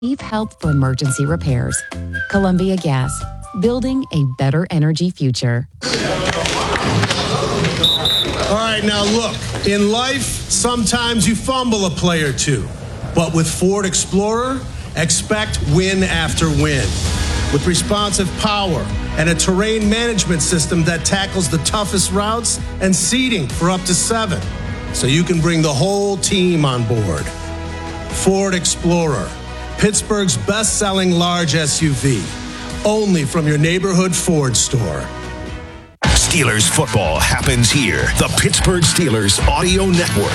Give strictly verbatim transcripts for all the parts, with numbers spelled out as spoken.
Need help for emergency repairs. Columbia Gas, building a better energy future. All right, now look, in life, sometimes you fumble a play or two. But with Ford Explorer, expect win after win. With responsive power and a terrain management system that tackles the toughest routes and seating for up to seven, so you can bring the whole team on board. Ford Explorer, Pittsburgh's best-selling large S U V, only from your neighborhood Ford store. Steelers football happens here. The Pittsburgh Steelers Audio Network.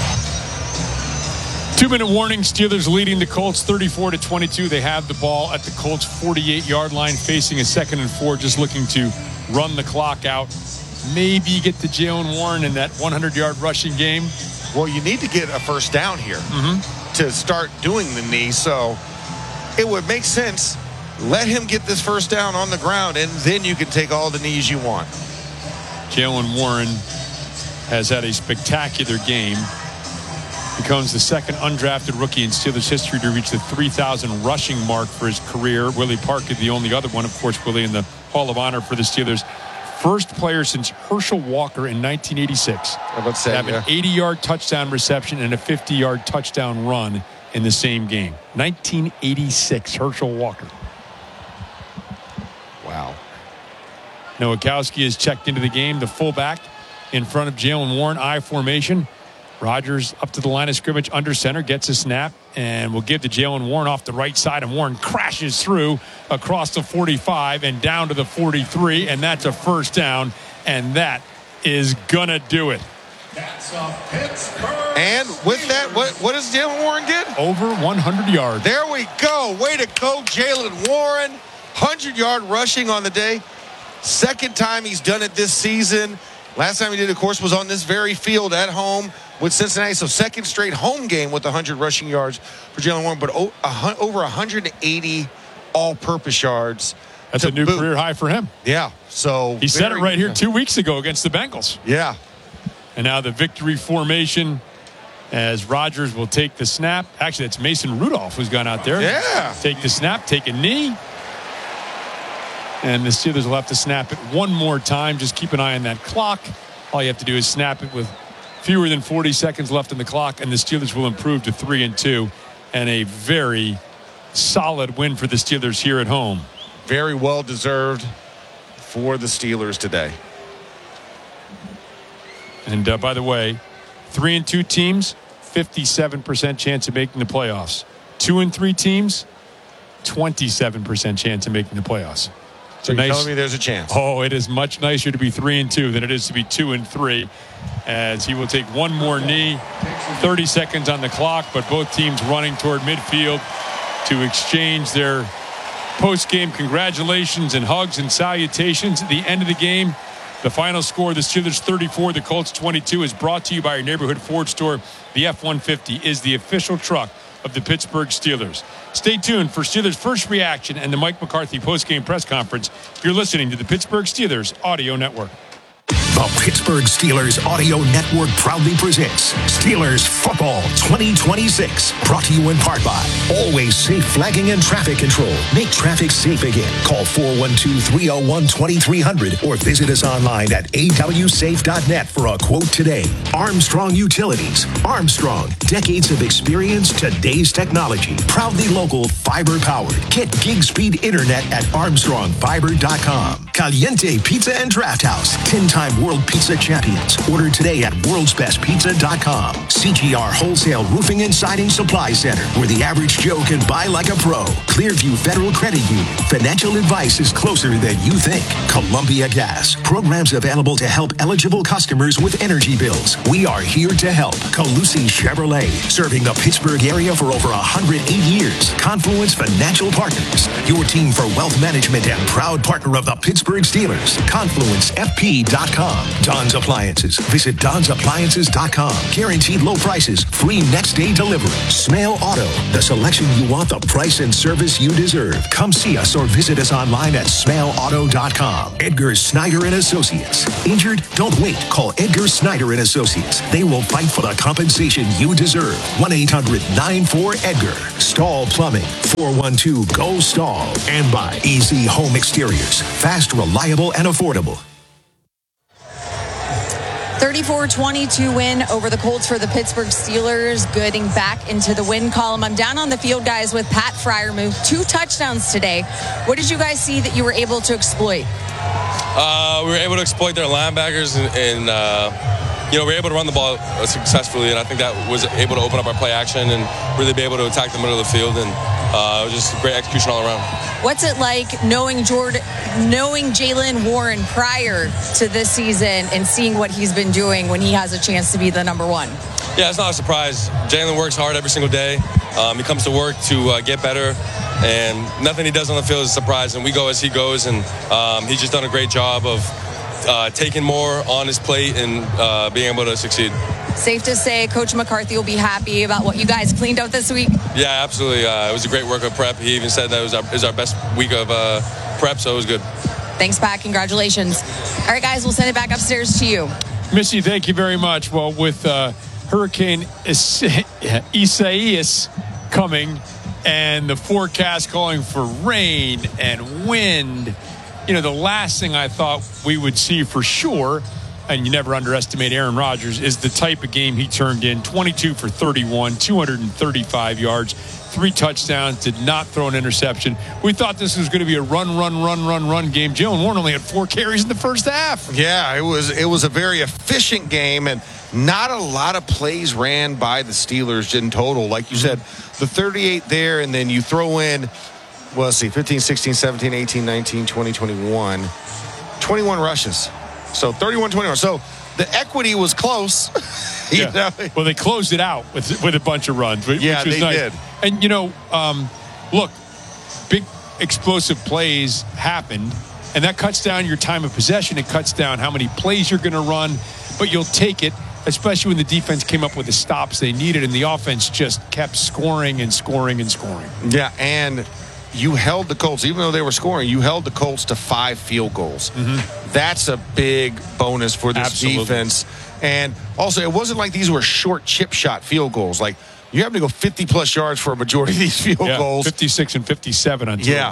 Two-minute warning, Steelers leading the Colts thirty-four to twenty-two. They have the ball at the Colts' forty-eight-yard line, facing a second and four, just looking to run the clock out. Maybe get to Jaylen Warren in that hundred-yard rushing game. Well, you need to get a first down here mm-hmm. to start doing the knee, so it would make sense. Let him get this first down on the ground, and then you can take all the knees you want. Jaylen Warren has had a spectacular game. Becomes the second undrafted rookie in Steelers history to reach the three thousand rushing mark for his career. Willie Parker, the only other one, of course, Willie in the Hall of Honor for the Steelers. First player since Herschel Walker in nineteen eighty-six Let's say, to have yeah. an eighty-yard touchdown reception and a fifty-yard touchdown run in the same game. nineteen eighty-six, Herschel Walker. Wow. Nowakowski is checked into the game, the fullback in front of Jaylen Warren, I formation. Rodgers up to the line of scrimmage under center, gets a snap, and will give to Jaylen Warren off the right side, and Warren crashes through across the forty-five and down to the forty-three, and that's a first down, and that is going to do it. That's a Pittsburgh. And with that, what, what does Jaylen Warren get? Over one hundred yards. There we go. Way to go, Jaylen Warren. one hundred-yard rushing on the day. Second time he's done it this season. Last time he did, of course, was on this very field at home with Cincinnati. So second straight home game with one hundred rushing yards for Jaylen Warren, but o- a, over one hundred eighty all-purpose yards. That's a new boot. career high for him. Yeah. So he said it right here yeah. two weeks ago against the Bengals. Yeah. And now the victory formation as Rodgers will take the snap. Actually, it's Mason Rudolph who's gone out there. Yeah. Take the snap, take a knee. And the Steelers will have to snap it one more time. Just keep an eye on that clock. All you have to do is snap it with fewer than forty seconds left in the clock, and the Steelers will improve to three and two, and a very solid win for the Steelers here at home. Very well deserved for the Steelers today. And uh, by the way, three and two teams, fifty-seven percent chance of making the playoffs. Two and three teams, twenty-seven percent chance of making the playoffs. So you're nice, telling me there's a chance? Oh, it is much nicer to be three and two than it is to be two and three, as he will take one more knee. thirty seconds on the clock, but both teams running toward midfield to exchange their post-game congratulations and hugs and salutations. At the end of the game, the final score, the Steelers thirty-four, the Colts twenty-two, is brought to you by your neighborhood Ford store. The F one fifty is the official truck of the Pittsburgh Steelers. Stay tuned for Steelers' first reaction and the Mike McCarthy post-game press conference. You're listening to the Pittsburgh Steelers Audio Network. The Pittsburgh Steelers Audio Network proudly presents Steelers Football twenty twenty-six. Brought to you in part by Always Safe Flagging and Traffic Control. Make traffic safe again. Call four one two, three oh one, two three zero zero or visit us online at a w safe dot net for a quote today. Armstrong Utilities. Armstrong. Decades of experience, today's technology. Proudly local, fiber powered. Get gig speed internet at armstrong fiber dot com. Caliente Pizza and Draft House. ten-time World Pizza Champions. Order today at worlds best pizza dot com. C G R Wholesale Roofing and Siding Supply Center, where the average Joe can buy like a pro. Clearview Federal Credit Union. Financial advice is closer than you think. Columbia Gas. Programs available to help eligible customers with energy bills. We are here to help. Calusi Chevrolet. Serving the Pittsburgh area for over one hundred eight years. Confluence Financial Partners. Your team for wealth management and proud partner of the Pittsburgh Steelers. confluence f p dot com. com. Don's Appliances. Visit Don's Appliances dot com. Guaranteed low prices. Free next day delivery. Smale Auto. The selection you want, the price and service you deserve. Come see us or visit us online at smale auto dot com. Edgar Snyder and Associates. Injured? Don't wait. Call Edgar Snyder and Associates. They will fight for the compensation you deserve. one eight hundred nine four EDGAR. Stahl Plumbing. four one two G O S T A L. And by Easy Home Exteriors. Fast, reliable, and affordable. thirty-four twenty-two win over the Colts for the Pittsburgh Steelers. Getting back into the win column. I'm down on the field, guys, with Pat Freiermuth. Two touchdowns today. What did you guys see that you were able to exploit? Uh, we were able to exploit their linebackers, and, and uh, you know, we were able to run the ball successfully, and I think that was able to open up our play action and really be able to attack the middle of the field, and uh, it was just great execution all around. What's it like knowing Jordan, knowing Jaylen Warren prior to this season and seeing what he's been doing when he has a chance to be the number one? Yeah, it's not a surprise. Jaylen works hard every single day. Um, he comes to work to uh, get better, and nothing he does on the field is a surprise, and we go as he goes, and um, he's just done a great job of uh, taking more on his plate and uh, being able to succeed. Safe to say Coach McCarthy will be happy about what you guys cleaned out this week? Yeah, absolutely. Uh, it was a great work of prep. He even said that it was our, it was our best week of uh, prep, so it was good. Thanks, Pat. Congratulations. All right, guys, we'll send it back upstairs to you. Missy, thank you very much. Well, with uh, Hurricane Is- Isaias coming and the forecast calling for rain and wind, you know, the last thing I thought we would see for sure, and you never underestimate Aaron Rodgers, is the type of game he turned in. twenty-two for thirty-one, two hundred thirty-five yards, three touchdowns, did not throw an interception. We thought this was going to be a run, run, run, run, run game. Jaylen Warren only had four carries in the first half. Yeah, it was it was a very efficient game, and not a lot of plays ran by the Steelers in total. Like you said, the thirty-eight there, and then you throw in, well, let's see, fifteen, sixteen, seventeen, eighteen, nineteen, twenty, twenty-one, twenty-one rushes. So thirty-one twenty-one. So the equity was close. you Yeah. know? Well, they closed it out with with a bunch of runs, which, Yeah, which was they nice. did. And, you know, um, look, big explosive plays happened, and that cuts down your time of possession. It cuts down how many plays you're going to run, but you'll take it, especially when the defense came up with the stops they needed, and the offense just kept scoring and scoring and scoring. Yeah, and you held the Colts, even though they were scoring, you held the Colts to five field goals. Mm-hmm. That's a big bonus for this Absolutely. defense. And also, it wasn't like these were short chip shot field goals. Like, you have to go fifty-plus yards for a majority of these field Yeah, goals. fifty-six and fifty-seven on two. Yeah,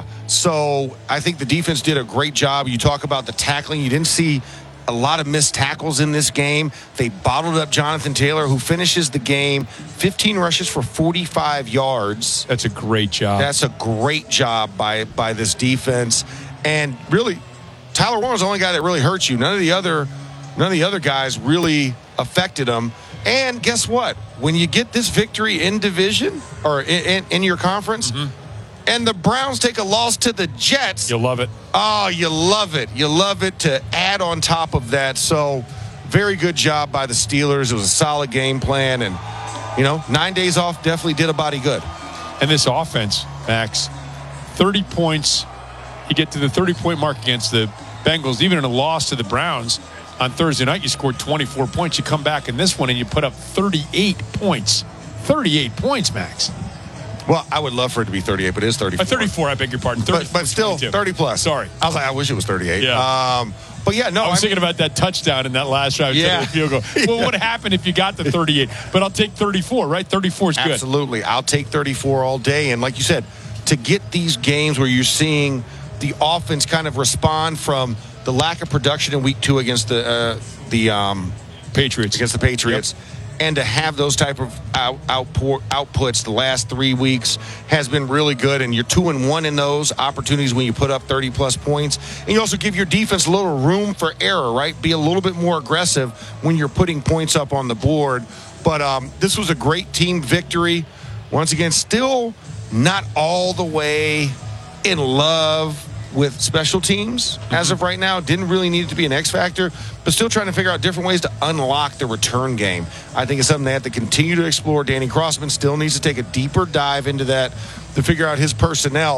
so I think the defense did a great job. You talk about the tackling. You didn't see a lot of missed tackles in this game. They bottled up Jonathan Taylor, who finishes the game, fifteen rushes for forty-five yards. That's a great job. That's a great job by by this defense. And really, Tyler Warren's the only guy that really hurts you. None of the other none of the other guys really affected him. And guess what? When you get this victory in division or in, in, in your conference, mm-hmm. and the Browns take a loss to the Jets, You'll love it. Oh, you love it. You love it to add on top of that. So, very good job by the Steelers. It was a solid game plan. And, you know, nine days off definitely did a body good. And this offense, Max, thirty points. You get to the thirty-point mark against the Bengals. Even in a loss to the Browns on Thursday night, you scored twenty-four points. You come back in this one and you put up thirty-eight points. thirty-eight points, Max. Well, I would love for it to be thirty-eight, but it is thirty-four. Uh, thirty-four, I beg your pardon. But, but still, twenty-two. thirty plus. Sorry. I was like, I wish it was thirty-eight. Yeah. Um, but yeah, no. I was I thinking mean, about that touchdown in that last drive. Yeah. The field goal. Well, what would happen if you got the thirty-eight? But I'll take thirty-four, right? thirty-four is good. Absolutely. I'll take thirty-four all day. And like you said, to get these games where you're seeing the offense kind of respond from the lack of production in week two against the uh, the um, Patriots. against the Patriots. Yep. And to have those type of out, outpour, outputs the last three weeks has been really good. And you're two and one in those opportunities when you put up thirty plus points. And you also give your defense a little room for error, right? Be a little bit more aggressive when you're putting points up on the board. But um, this was a great team victory. Once again, still not all the way in love with special teams mm-hmm. as of right now. Didn't really need it to be an X factor, but still trying to figure out different ways to unlock the return game. I think it's something they have to continue to explore. Danny Crossman still needs to take a deeper dive into that to figure out his personnel.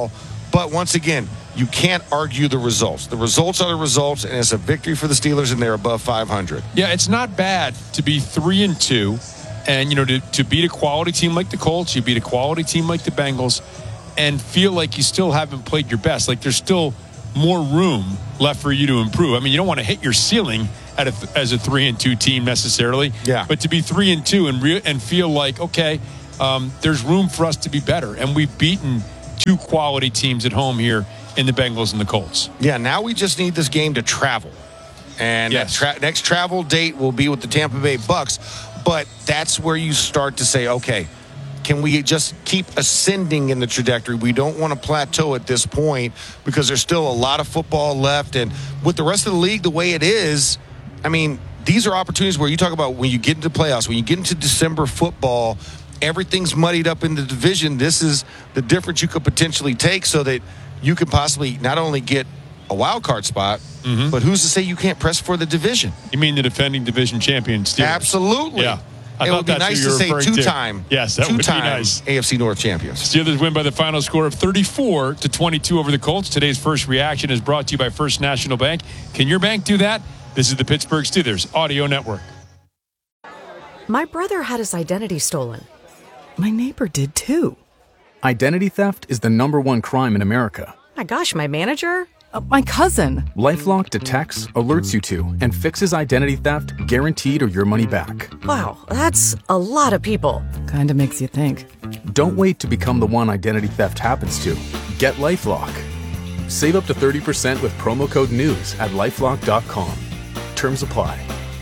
But once again, you can't argue the results. The results are the results, and it's a victory for the Steelers, and they're above five hundred. Yeah, it's not bad to be three and two, and you know to, to beat a quality team like the Colts, you beat a quality team like the Bengals, and feel like you still haven't played your best. Like there's still more room left for you to improve. I mean, you don't want to hit your ceiling at a, as a three and two team necessarily. Yeah. But to be three and two and re- and feel like okay, um, there's room for us to be better, and we've beaten two quality teams at home here in the Bengals and the Colts. Yeah, now we just need this game to travel. And yes. that tra- next travel date will be with the Tampa Bay Bucks. But that's where you start to say, okay, can we just keep ascending in the trajectory? We don't want to plateau at this point because there's still a lot of football left. And with the rest of the league the way it is, I mean, these are opportunities where you talk about when you get into playoffs, when you get into December football, everything's muddied up in the division. This is the difference you could potentially take so that you could possibly not only get a wild card spot, mm-hmm. but who's to say you can't press for the division? You mean the defending division champion Steelers? Absolutely. Yeah. I it would be nice to say two-time, to. Yes, that two-time would be nice. A F C North champions. Steelers win by the final score of thirty-four to twenty-two over the Colts. Today's first reaction is brought to you by First National Bank. Can your bank do that? This is the Pittsburgh Steelers Audio Network. My brother had his identity stolen. My neighbor did too. Identity theft is the number one crime in America. My gosh, my manager? Uh, my cousin. LifeLock detects, alerts you to, and fixes identity theft guaranteed or your money back. Wow, that's a lot of people. Kinda makes you think. Don't wait to become the one identity theft happens to. Get LifeLock. Save up to thirty percent with promo code NEWS at lifelock dot com. Terms apply.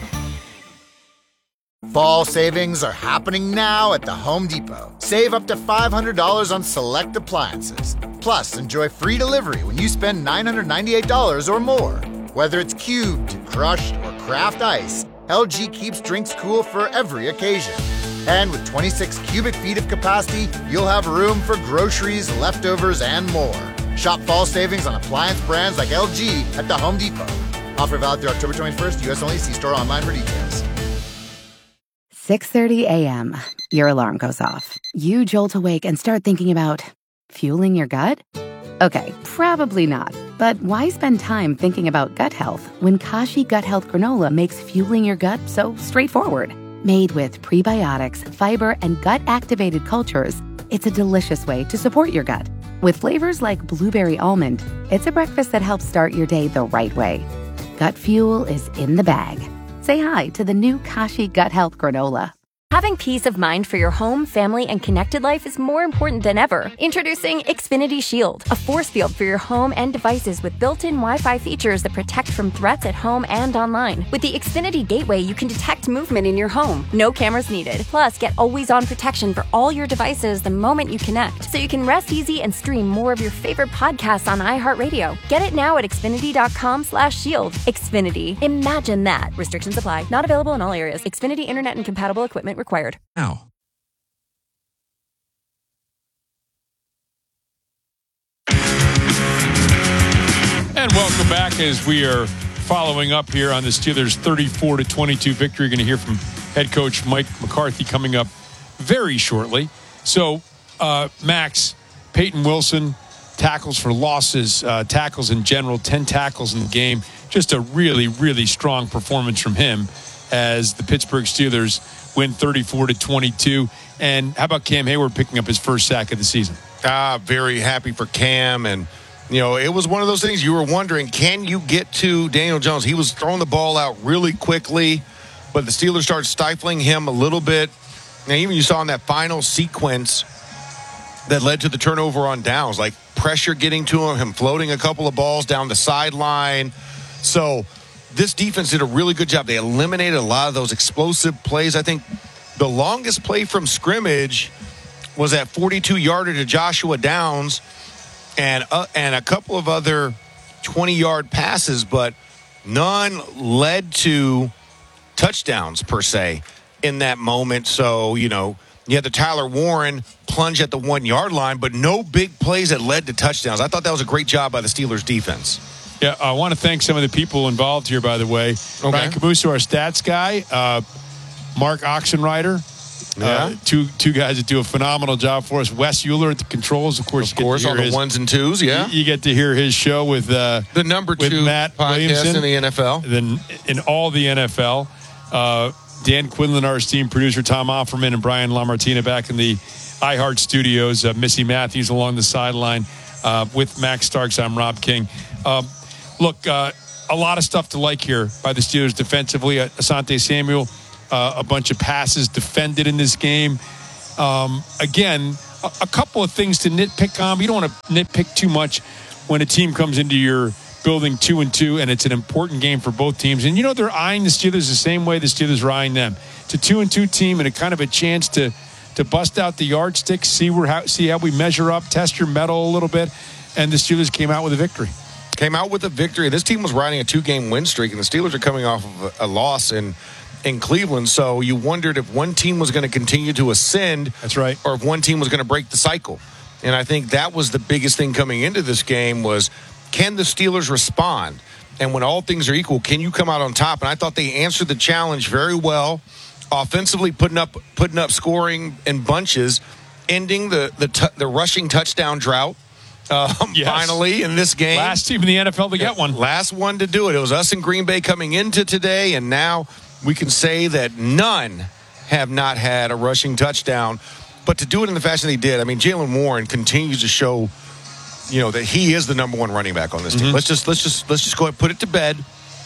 Fall savings are happening now at the Home Depot. Save up to five hundred dollars on select appliances. Plus, enjoy free delivery when you spend nine hundred ninety-eight dollars or more. Whether it's cubed, crushed, or craft ice, L G keeps drinks cool for every occasion. And with twenty-six cubic feet of capacity, you'll have room for groceries, leftovers, and more. Shop fall savings on appliance brands like L G at the Home Depot. Offer valid through October twenty-first, U S only. See store online for details. six thirty a.m. Your alarm goes off. You jolt awake and start thinking about fueling your gut? Okay, probably not. But why spend time thinking about gut health when Kashi Gut Health Granola makes fueling your gut so straightforward? Made with prebiotics, fiber, and gut-activated cultures, it's a delicious way to support your gut. With flavors like blueberry almond, it's a breakfast that helps start your day the right way. Gut fuel is in the bag. Say hi to the new Kashi Gut Health Granola. Having peace of mind for your home, family, and connected life is more important than ever. Introducing Xfinity Shield, a force field for your home and devices with built-in Wi-Fi features that protect from threats at home and online. With the Xfinity Gateway, you can detect movement in your home. No cameras needed. Plus, get always-on protection for all your devices the moment you connect, so you can rest easy and stream more of your favorite podcasts on iHeartRadio. Get it now at Xfinity.com slash shield. Xfinity. Imagine that. Restrictions apply. Not available in all areas. Xfinity Internet and compatible equipment required. Now. And welcome back as we are following up here on the Steelers' thirty-four to twenty-two victory. You're going to hear from head coach Mike McCarthy coming up very shortly. So, uh, Max, Peyton Wilson, tackles for losses, uh, tackles in general, ten tackles in the game. Just a really, really strong performance from him as the Pittsburgh Steelers win thirty-four to twenty-two. And how about Cam Hayward picking up his first sack of the season? Ah, very happy for Cam. And, you know, it was one of those things you were wondering, can you get to Daniel Jones? He was throwing the ball out really quickly, but the Steelers started stifling him a little bit. And even you saw in that final sequence that led to the turnover on downs, like pressure getting to him, him floating a couple of balls down the sideline. So this defense did a really good job. They eliminated a lot of those explosive plays. I think the longest play from scrimmage was that forty-two-yarder to Joshua Downs and uh, and a couple of other twenty-yard passes, but none led to touchdowns per se in that moment. So, you know, you had the Tyler Warren plunge at the one-yard line, but no big plays that led to touchdowns. I thought that was a great job by the Steelers defense. Yeah, I want to thank some of the people involved here, by the way. Okay. Brian Camuso, our stats guy. Uh, Mark Oxenrider, Yeah. Uh, two two guys that do a phenomenal job for us. Wes Euler at the controls, of course. Of course, on the his, ones and twos, yeah. You, you get to hear his show with uh, the number with two Matt podcast Williamson, in the N F L. Then in all the N F L. Uh, Dan Quinlan, our esteemed producer, Tom Offerman, and Brian LaMartina back in the iHeart studios. Uh, Missy Matthews along the sideline uh, with Max Starks. I'm Rob King. Um, look, uh, a lot of stuff to like here by the Steelers defensively. Uh, Asante Samuel, uh, a bunch of passes defended in this game. Um, again, a, a couple of things to nitpick on. You don't want to nitpick too much when a team comes into your building two and two, and it's an important game for both teams. And you know they're eyeing the Steelers the same way the Steelers are eyeing them. It's a two and two team, and a kind of a chance to to bust out the yardstick, see where how, see how we measure up, test your mettle a little bit. And the Steelers came out with a victory. Came out with a victory. This team was riding a two-game win streak, and the Steelers are coming off of a, a loss in in Cleveland. So you wondered if one team was going to continue to ascend. That's right. Or if one team was going to break the cycle. And I think that was the biggest thing coming into this game was, can the Steelers respond? And when all things are equal, can you come out on top? And I thought they answered the challenge very well, offensively putting up putting up scoring in bunches, ending the the, t- the rushing touchdown drought. Um, yes. Finally, in this game. Last team in the N F L to get one. Last one to do it. It was us in Green Bay coming into today, and now we can say that none have not had a rushing touchdown. But to do it in the fashion they did, I mean, Jaylen Warren continues to show, you know, that he is the number one running back on this team. Mm-hmm. Let's just let's just let's just go ahead and put it to bed.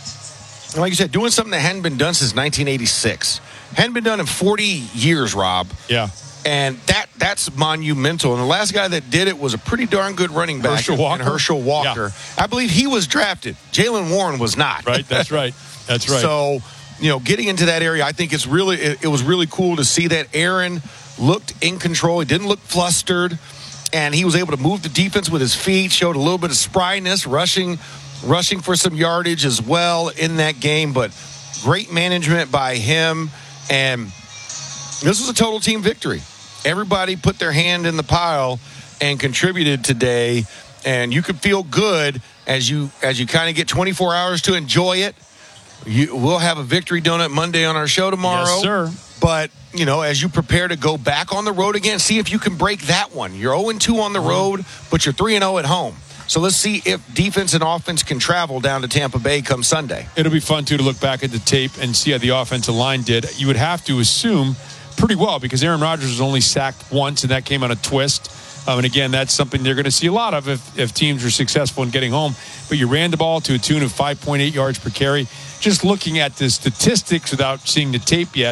And like you said, doing something that hadn't been done since nineteen eighty-six. Hadn't been done in forty years, Rob. Yeah. And that that's monumental. And the last guy that did it was a pretty darn good running back. Herschel Walker. Herschel Walker. Yeah. I believe he was drafted. Jaylen Warren was not. Right, that's right. That's right. So, you know, getting into that area, I think it's really it, it was really cool to see that Aaron looked in control. He didn't look flustered. And he was able to move the defense with his feet, showed a little bit of spryness, rushing rushing for some yardage as well in that game. But great management by him. And this was a total team victory. Everybody put their hand in the pile and contributed today. And you could feel good as you as you kind of get twenty-four hours to enjoy it. You, we'll have a victory donut Monday on our show tomorrow. Yes, sir. But, you know, as you prepare to go back on the road again, see if you can break that one. You're oh and two on the road, but you're three and oh at home. So let's see if defense and offense can travel down to Tampa Bay come Sunday. It'll be fun, too, to look back at the tape and see how the offensive line did. You would have to assume pretty well because Aaron Rodgers was only sacked once, and that came on a twist. Um, and, again, that's something they're going to see a lot of if, if teams are successful in getting home. But you ran the ball to a tune of five point eight yards per carry. Just looking at the statistics without seeing the tape yet,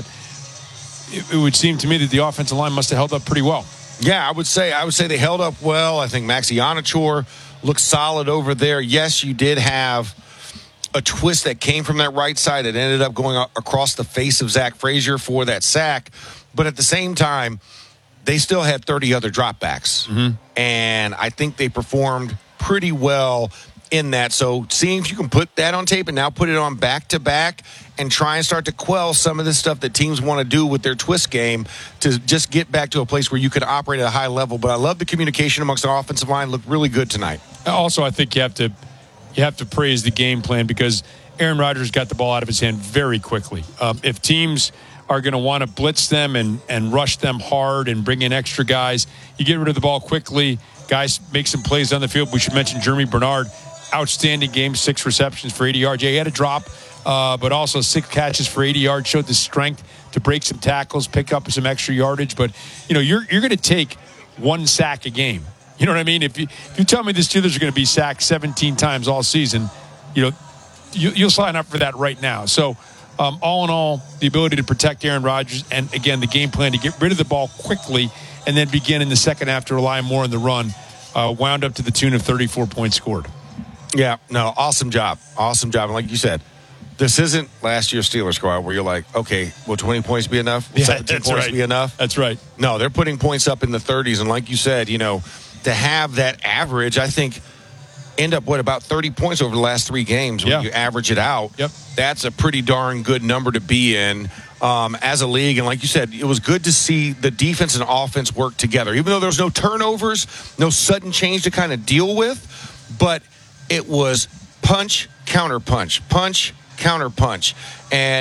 it, it would seem to me that the offensive line must have held up pretty well. Yeah, I would say I would say they held up well. I think Maxi Iheanacho looked solid over there. Yes, you did have a twist that came from that right side. It ended up going across the face of Zach Frazier for that sack. But at the same time, they still had thirty other dropbacks. Mm-hmm. And I think they performed pretty well in that. So seeing if you can put that on tape and now put it on back-to-back and try and start to quell some of the stuff that teams want to do with their twist game to just get back to a place where you can operate at a high level. But I love the communication amongst the offensive line. Looked really good tonight. Also, I think you have to you have to praise the game plan because Aaron Rodgers got the ball out of his hand very quickly. Um, if teams are going to want to blitz them and, and rush them hard and bring in extra guys, you get rid of the ball quickly. Guys make some plays on the field. We should mention Jeremy Bernard. Outstanding game, six receptions for eighty yards. Yeah, he had a drop, uh, but also six catches for eighty yards. Showed the strength to break some tackles, pick up some extra yardage. But, you know, you're you're going to take one sack a game. You know what I mean? If you if you tell me the Steelers are going to be sacked seventeen times all season, you know, you, you'll sign up for that right now. So, um, all in all, the ability to protect Aaron Rodgers and, again, the game plan to get rid of the ball quickly and then begin in the second half to rely more on the run uh, wound up to the tune of thirty-four points scored. Yeah, no, awesome job. Awesome job. And like you said, this isn't last year's Steelers squad where you're like, okay, will twenty points be enough? Will yeah, seventeen points right. be enough? That's right. No, they're putting points up in the thirties. And like you said, you know, to have that average, I think, end up, what, about thirty points over the last three games when yeah. you average it out. Yep. That's a pretty darn good number to be in um, as a league. And like you said, it was good to see the defense and offense work together. Even though there was no turnovers, no sudden change to kind of deal with, but it was punch, counter punch, punch, counter punch. And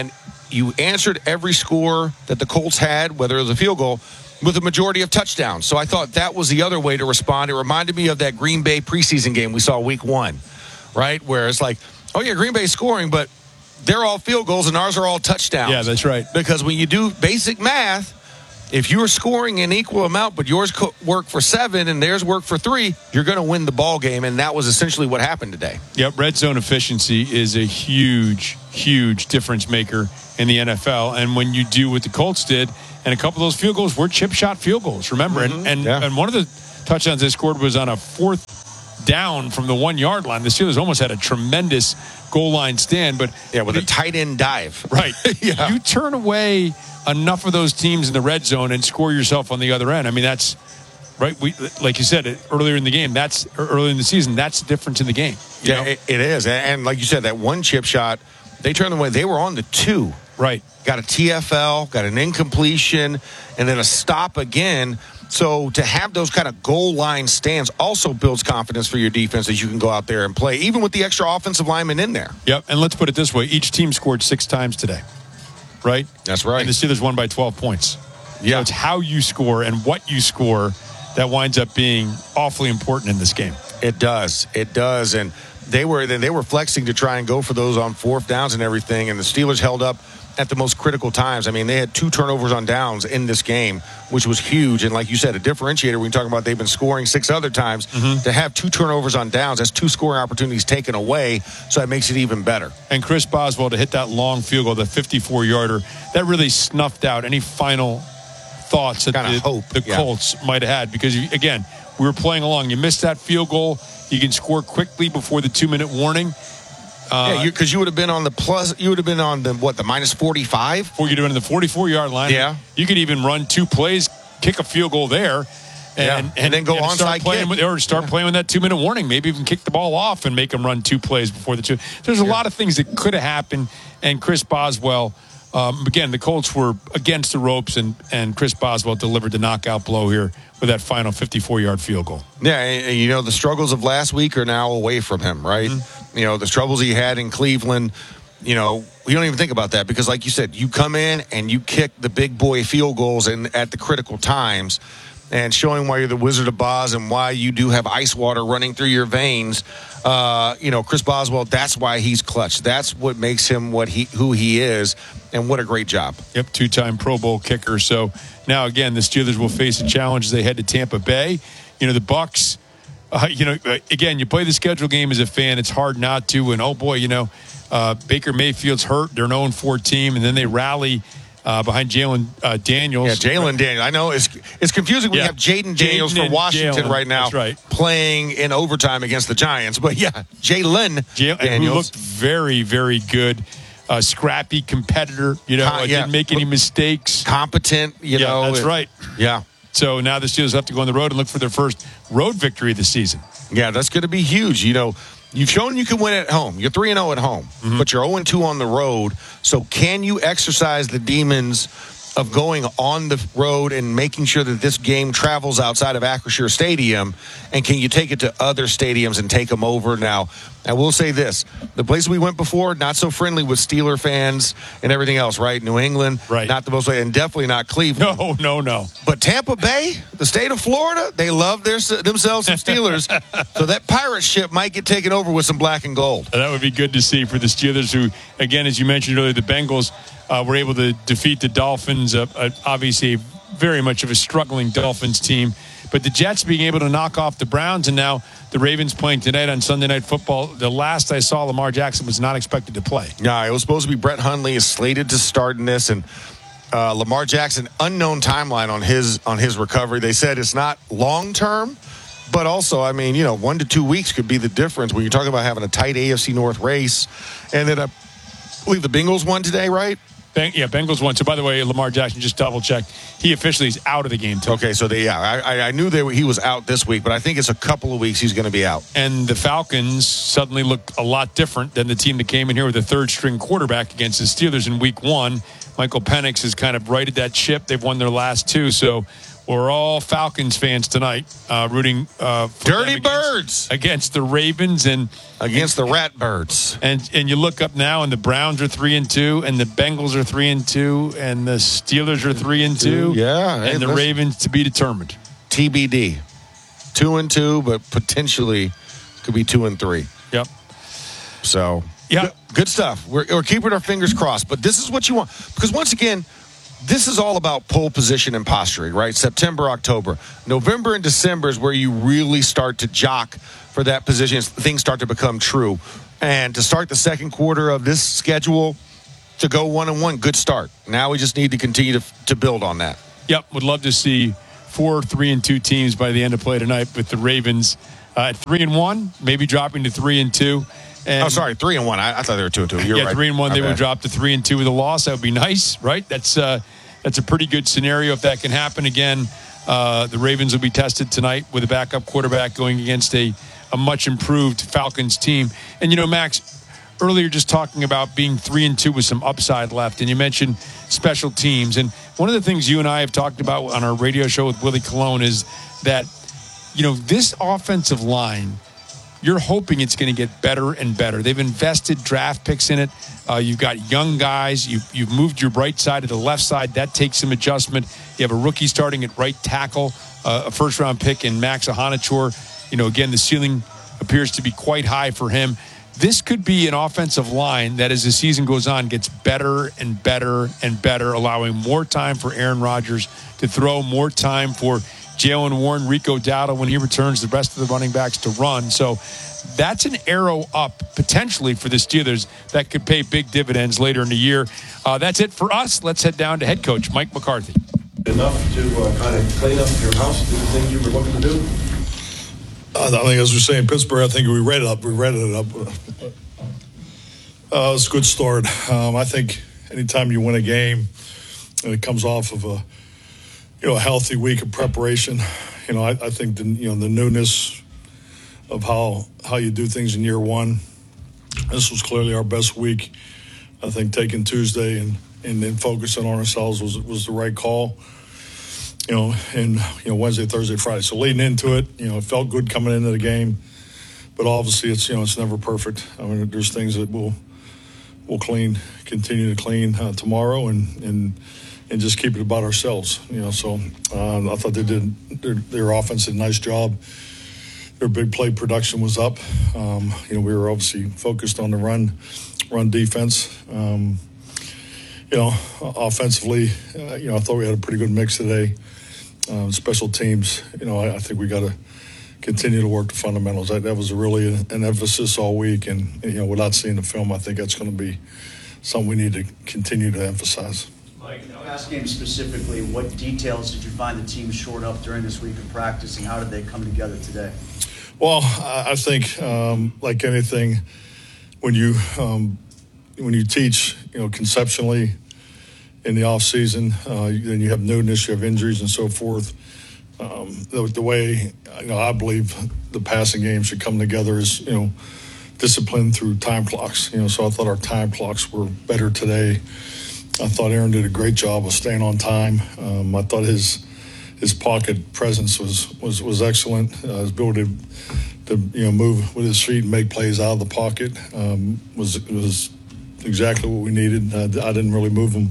you answered every score that the Colts had, whether it was a field goal, with a majority of touchdowns. So I thought that was the other way to respond. It reminded me of that Green Bay preseason game we saw week one, right? Where it's like, oh, yeah, Green Bay's scoring, but they're all field goals and ours are all touchdowns. Yeah, that's right. Because when you do basic math, if you're scoring an equal amount, but yours co- work for seven and theirs work for three, you're going to win the ball game, and that was essentially what happened today. Yep, red zone efficiency is a huge, huge difference maker in the N F L. And when you do what the Colts did, and a couple of those field goals were chip shot field goals, remember? Mm-hmm. And and, yeah. and one of the touchdowns they scored was on a fourth down from the one-yard line. The Steelers almost had a tremendous goal line stand. but Yeah, with the, a tight end dive. Right. yeah. You turn away enough of those teams in the red zone and score yourself on the other end. I mean, that's right. We, like you said earlier in the game, that's earlier in the season, that's the difference in the game. Yeah, it, it is. And like you said, that one chip shot, they turned away. They were on the two. Right. Got a T F L, got an incompletion, and then a stop again. So to have those kind of goal line stands also builds confidence for your defense that you can go out there and play, even with the extra offensive linemen in there. Yep. And let's put it this way. Each team scored six times today. Right? That's right. And the Steelers won by twelve points. Yeah. So it's how you score and what you score that winds up being awfully important in this game. It does. It does. And they were they were flexing to try and go for those on fourth downs and everything, and the Steelers held up at the most critical times. I mean, they had two turnovers on downs in this game, which was huge. And like you said, a differentiator, we talk about they've been scoring six other times. Mm-hmm. To have two turnovers on downs, that's two scoring opportunities taken away, so that makes it even better. And Chris Boswell to hit that long field goal, the fifty-four-yarder, that really snuffed out any final thoughts that the, hope. the yeah. Colts might have had. Because, you, again, we were playing along. You missed that field goal. You can score quickly before the two-minute warning. Uh, yeah, because you, you would have been on the plus. You would have been on the what? The minus forty-five. Or you'd have been in the forty-four-yard line. Yeah, you could even run two plays, kick a field goal there, and yeah. and, and then go and onside start playing with, or start yeah. playing with that two-minute warning. Maybe even kick the ball off and make them run two plays before the two. There's a yeah. lot of things that could have happened, and Chris Boswell. Um, again, the Colts were against the ropes, and, and Chris Boswell delivered the knockout blow here with that final fifty-four-yard field goal. Yeah, and, you know, the struggles of last week are now away from him, right? Mm-hmm. You know, the struggles he had in Cleveland, you know, we don't even think about that because, like you said, you come in and you kick the big boy field goals in, at the critical times, and showing why you're the Wizard of Oz and why you do have ice water running through your veins. Uh, you know, Chris Boswell, that's why he's clutch. That's what makes him what he who he is, and what a great job. Yep, two-time Pro Bowl kicker. So now, again, the Steelers will face a challenge as they head to Tampa Bay. You know, the Bucs, uh, you know, again, you play the schedule game as a fan. It's hard not to. And, oh, boy, you know, uh, Baker Mayfield's hurt. They're an oh and four team, and then they rally Uh, behind Jalen uh, Daniels. Yeah, Jalen Daniels. I know it's it's confusing when yeah. you have Jaden Daniels Jayden from Washington Jalen. right now right. playing in overtime against the Giants. But, yeah, Jalen Jay- Daniels. Who looked very, very good. Uh, scrappy competitor. You know, uh, yeah. didn't make any mistakes. Competent, you yeah, know. That's it, right. Yeah. So now the Steelers have to go on the road and look for their first road victory of the season. Yeah, that's going to be huge. You know, you've shown you can win at home. You're three and oh at home, mm-hmm. but you're oh and two on the road. So can you exercise the demons of going on the road and making sure that this game travels outside of Acrisure Stadium, and can you take it to other stadiums and take them over? Now, I will say this. The place we went before, not so friendly with Steeler fans and everything else, right? New England, right. not the most, and definitely not Cleveland. No, no, no. But Tampa Bay, the state of Florida, they love their themselves some Steelers, so that pirate ship might get taken over with some black and gold. That would be good to see for the Steelers who, again, as you mentioned earlier, the Bengals Uh, were able to defeat the Dolphins, uh, uh, obviously very much of a struggling Dolphins team. But the Jets being able to knock off the Browns, and now the Ravens playing tonight on Sunday Night Football. The last I saw, Lamar Jackson was not expected to play. Yeah, it was supposed to be Brett Hundley is slated to start in this, and uh, Lamar Jackson, unknown timeline on his on his recovery. They said it's not long-term, but also, I mean, you know, one to two weeks could be the difference when you're talking about having a tight A F C North race. And then I believe the Bengals won today, right? Ben, yeah, Bengals won. So, by the way, Lamar Jackson, just double-checked. He officially is out of the game today. Okay, so they, yeah, I, I knew they were, he was out this week, but I think it's a couple of weeks he's going to be out. And the Falcons suddenly look a lot different than the team that came in here with a third-string quarterback against the Steelers in week one. Michael Penix has kind of righted that ship. They've won their last two. So We're all Falcons fans tonight, uh, rooting uh, for Dirty against, Birds against the Ravens and against the Rat Birds. And and you look up now, and the Browns are three and two, and the Bengals are three and two, and the Steelers are three and two. Yeah, and hey, the listen. Ravens to be determined. T B D, two and two, but potentially could be two and three. Yep. So yeah, good, good stuff. We're, we're keeping our fingers crossed, but this is what you want, because once again, this is all about pole position and posturing, right? September, October. November and December is where you really start to jock for that position. Things start to become true. And to start the second quarter of this schedule, to go one and one, good start. Now we just need to continue to, to build on that. Yep, would love to see four three and two teams by the end of play tonight, with the Ravens uh, at three and one, maybe dropping to three and two. And oh, sorry, three and one. I, I thought they were two and two. You're yeah, right. three and one. My They bad. would drop to three and two with a loss. That would be nice, right? That's uh, that's a pretty good scenario if that can happen again. Uh, the Ravens will be tested tonight with a backup quarterback going against a a much improved Falcons team. And you know, Max, earlier just talking about being three and two with some upside left, and you mentioned special teams. And one of the things you and I have talked about on our radio show with Willie Colon is that, you know, this offensive line, you're hoping it's going to get better and better. They've invested draft picks in it. Uh, you've got young guys. You've, you've moved your right side to the left side. That takes some adjustment. You have a rookie starting at right tackle, uh, a first-round pick in Max Ahanachour. You know, again, the ceiling appears to be quite high for him. This could be an offensive line that, as the season goes on, gets better and better and better, allowing more time for Aaron Rodgers to throw, more time for Jaylen Warren, Rico Dowdle when he returns, the rest of the running backs to run. So that's an arrow up potentially for the Steelers that could pay big dividends later in the year. Uh, that's it for us. Let's head down to head coach Mike McCarthy. Enough to uh, kind of clean up your house, do the things you were looking to do? I think, as we say in Pittsburgh, I think we read it up. We read it up. Uh, it's a good start. Um, I think anytime you win a game and it comes off of a you know a healthy week of preparation, you know I, I think the you know the newness of how how you do things in year one. This was clearly our best week. I think taking Tuesday and and then focusing on ourselves was was the right call. You know, and you know Wednesday, Thursday, Friday. So leading into it, you know, it felt good coming into the game, but obviously it's you know it's never perfect. I mean, there's things that we'll we'll clean, continue to clean uh, tomorrow, and and and just keep it about ourselves. You know, so uh, I thought they did their, their offense did a nice job. Their big play production was up. Um, you know, we were obviously focused on the run, run defense. Um, you know, offensively, uh, you know, I thought we had a pretty good mix today. Um, special teams, you know, I, I think we got to continue to work the fundamentals. That, that was really an, an emphasis all week, and, and you know, without seeing the film, I think that's going to be something we need to continue to emphasize. Mike, last game specifically, what details did you find the team short up during this week of practice, and how did they come together today? Well, I, I think um, like anything, when you um, when you teach, you know, conceptually in the off season, uh, then you have newness, you have injuries, and so forth. Um, the, the way you know, I believe the passing game should come together is, you know, discipline through time clocks. You know, so I thought our time clocks were better today. I thought Aaron did a great job of staying on time. Um, I thought his his pocket presence was was was excellent. Uh, his ability to, to you know move with his feet and make plays out of the pocket um, was was exactly what we needed. Uh, I didn't really move him,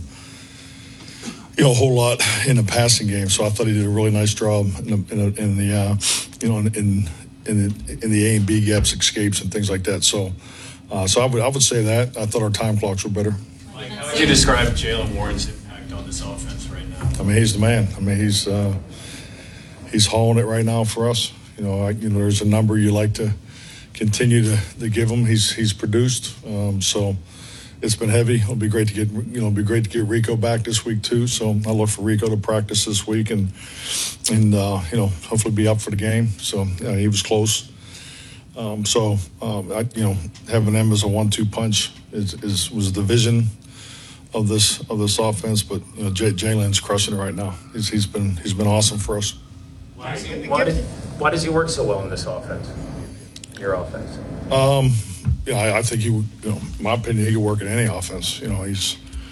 you know, a whole lot in the passing game, so I thought he did a really nice job in the, in the, in the uh, you know, in in in the, in the A and B gaps, escapes, and things like that. So, uh, so I would I would say that I thought our time clocks were better. Mike, how would you describe Jaylen Warren's impact on this offense right now? I mean, he's the man. I mean, he's uh, he's hauling it right now for us. You know, I, you know, there's a number you like to continue to, to give him. He's he's produced. Um, so. It's been heavy. It'll be great to get you know, it'll be great to get Rico back this week too. So I look for Rico to practice this week and and uh, you know hopefully be up for the game. So uh, he was close. Um, so um, I, you know having them as a one-two punch is, is was the vision of this of this offense. But you know J- Jalen's crushing it right now. He's he's been he's been awesome for us. Why does he, why did, why does he work so well in this offense? Your offense. Um, Yeah, I, I think he would, you know, in my opinion, he could work in any offense. You know, he's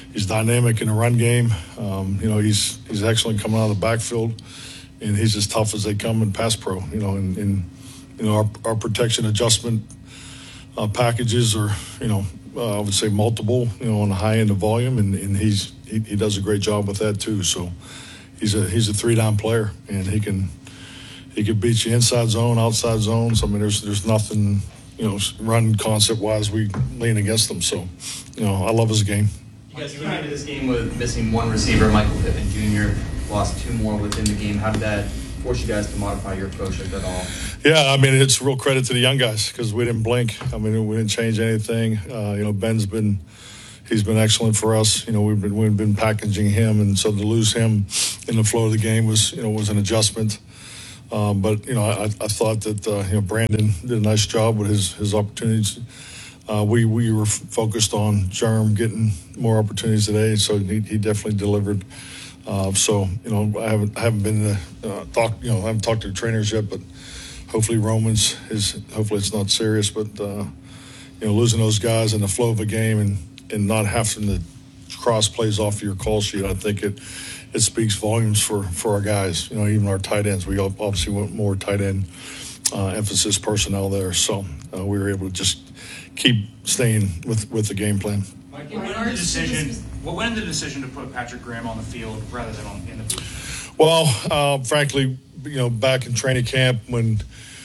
he's dynamic in the run game. Um, you know, he's he's excellent coming out of the backfield, and he's as tough as they come in pass pro. You know, and, and you know our, our protection adjustment uh, packages are, you know, uh, I would say multiple. You know, on the high end of volume, and, and he's he, he does a great job with that too. So he's a he's a three down player, and he can he can beat you inside zone, outside zones. I mean, there's there's nothing, you know, run concept wise we lean against them. So, you know, I love his game. You guys came into this game with missing one receiver, Michael Pittman Junior Lost two more within the game. How did that force you guys to modify your approach at all? Yeah, I mean, it's real credit to the young guys because we didn't blink. I mean, we didn't change anything. Uh, you know, Ben's been he's been excellent for us. You know, we've been we've been packaging him, and so to lose him in the flow of the game was you know was an adjustment. Um, but you know, I, I thought that uh, you know Brandon did a nice job with his his opportunities. Uh, we we were f- focused on Jerm getting more opportunities today, so he, he definitely delivered. Uh, so you know, I haven't I haven't been to, uh, talk you know I haven't talked to the trainers yet, but hopefully Romans is hopefully it's not serious. But uh, you know, losing those guys in the flow of a game and, and not having to cross plays off of your call sheet, I think it it speaks volumes for, for our guys. You know, even our tight ends. We obviously want more tight end uh, emphasis personnel there, so uh, we were able to just keep staying with, with the game plan. Mike, what went into the decision? What went into the decision to put Patrick Graham on the field rather than on in the field? Well, uh, frankly, you know, back in training camp when,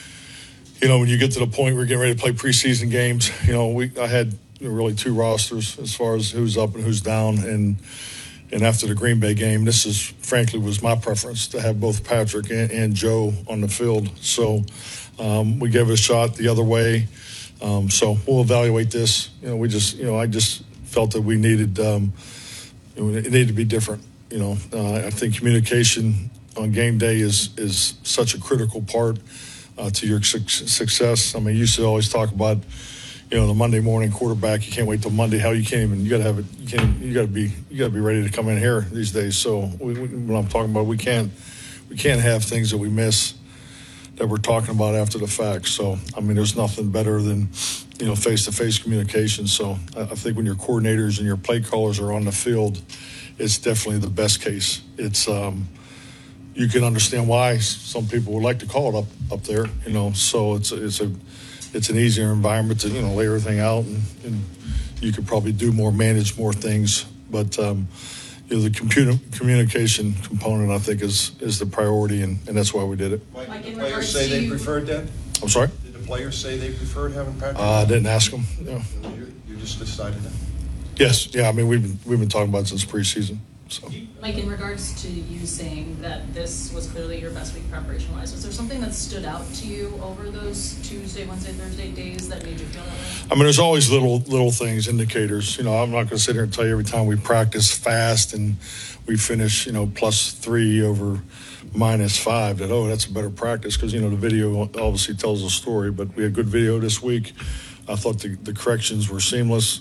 you know, when you get to the point where you're getting ready to play preseason games, you know, we I had you know, really two rosters as far as who's up and who's down, and and after the Green Bay game, this is frankly was my preference to have both Patrick and, and Joe on the field. So um, we gave it a shot the other way. Um, so we'll evaluate this. You know, we just, you know, I just felt that we needed, um, it needed to be different. You know, uh, I think communication on game day is is such a critical part uh, to your su- success. I mean, you used to always talk about, you know, the Monday morning quarterback. You can't wait till Monday. How you can't even. You got to have it. You can't. You got to be. You got to be ready to come in here these days. So we, we, when I'm talking about, we can't. We can't have things that we miss that we're talking about after the fact. So, I mean, there's nothing better than, you know, face-to-face communication. So I, I think when your coordinators and your play callers are on the field, it's definitely the best case. It's, um, you can understand why some people would like to call it up, up there, you know, so it's, it's a, it's an easier environment to, you know, lay everything out, and, and you could probably do more, manage more things. But, um, you know, the computer communication component, I think, is is the priority, and, and that's why we did it. Mike, did the players say they preferred that? I'm sorry? Did the players say they preferred having Patrick? Uh, I didn't ask them. Yeah. You, you just decided that? Yes. Yeah, I mean, we've been, we've been talking about it since preseason. So. Mike, in regards to you saying that this was clearly your best week preparation-wise, was there something that stood out to you over those Tuesday, Wednesday, Thursday days that made you feel that way? I mean, there's always little little things, indicators. You know, I'm not going to sit here and tell you every time we practice fast and we finish, you know, plus three over minus five that, oh, that's a better practice, because, you know, the video obviously tells a story. But we had good video this week. I thought the, the corrections were seamless.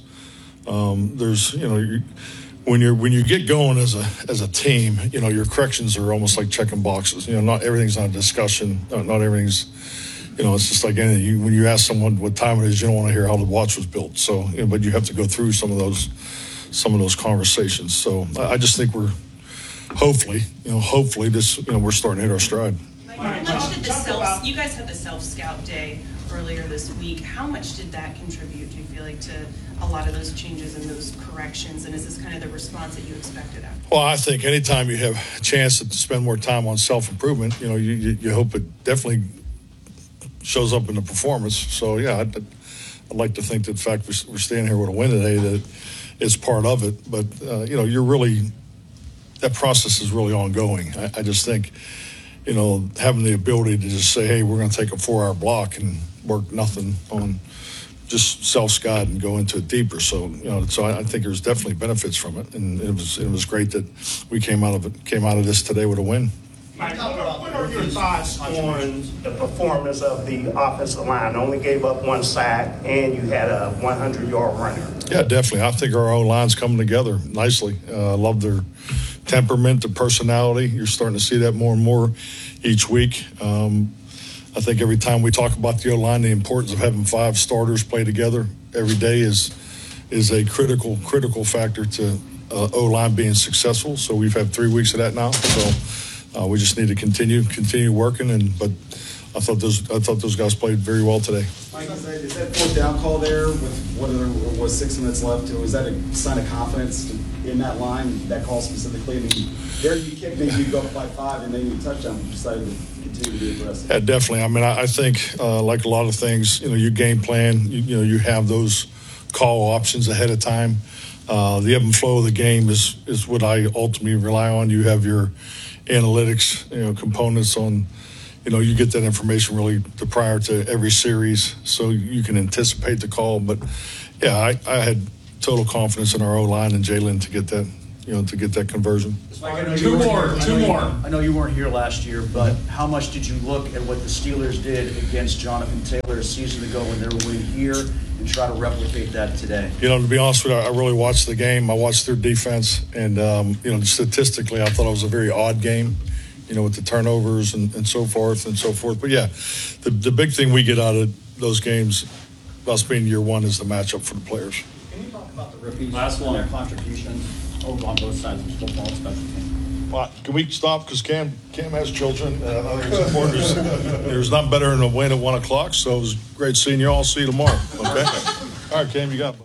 Um, there's, you know, you, When you're when you get going as a as a team, you know, your corrections are almost like checking boxes. You know, not everything's not a discussion. Not, not everything's, you know, it's just like anything. You, when you ask someone what time it is, you don't want to hear how the watch was built. So, you know, but you have to go through some of those some of those conversations. So, I, I just think we're hopefully, you know, hopefully this, you know, we're starting to hit our stride. How much did the self? You guys had the self-scout day earlier this week. How much did that contribute, do you feel like, to a lot of those changes and those corrections? And is this kind of the response that you expected after? Well, I think anytime you have a chance to spend more time on self-improvement, you know, you, you, you hope it definitely shows up in the performance. So, yeah, I'd, I'd like to think that the fact we're, we're staying here with a win today, that it's part of it. But, uh, you know, you're really – that process is really ongoing. I, I just think, you know, having the ability to just say, hey, we're going to take a four-hour block and work nothing on just self-scout and go into it deeper. So, you know, so I, I think there's definitely benefits from it, and it was it was great that we came out of it came out of this today with a win. Mike, what are your thoughts on the performance of the offensive line? Only gave up one sack, and you had a hundred-yard runner. Yeah, definitely. I think our O-line's coming together nicely. I uh, love their temperament, their personality. You're starting to see that more and more each week. Um, I think every time we talk about the O-line, the importance of having five starters play together every day is is a critical critical factor to uh, O-line being successful. So we've had three weeks of that now. So uh, we just need to continue continue working. And but I thought those I thought those guys played very well today. Mike, is that, is that fourth down call there with what there was six minutes left? Was that a sign of confidence in that line, that call specifically? I mean, there you kick, maybe you go up by five, and then you touchdown. You decided to continue to be aggressive. Yeah, definitely. I mean, I, I think uh, like a lot of things, you know, you game plan, you, you know, you have those call options ahead of time. Uh, the ebb and flow of the game is is what I ultimately rely on. You have your analytics, you know, components on. You know, you get that information really to prior to every series, so you can anticipate the call. But yeah, I, I had total confidence in our O-line and Jalen to get that, you know, to get that conversion. Two more, two more. I know you weren't here last year, but how much did you look at what the Steelers did against Jonathan Taylor a season ago when they were winning here and try to replicate that today? You know, to be honest with you, I really watched the game. I watched their defense, and um, you know, statistically, I thought it was a very odd game. You know, with the turnovers and, and so forth and so forth. But, yeah, the the big thing we get out of those games, us being year one, is the matchup for the players. Can you talk about the rookies Last and their contribution over on both sides of the football, special teams? Well, can we stop? Because Cam Cam has children. Uh, there's, there's nothing better than a win at one o'clock, so it was great seeing you all. See you tomorrow, okay? All right, Cam, you got it.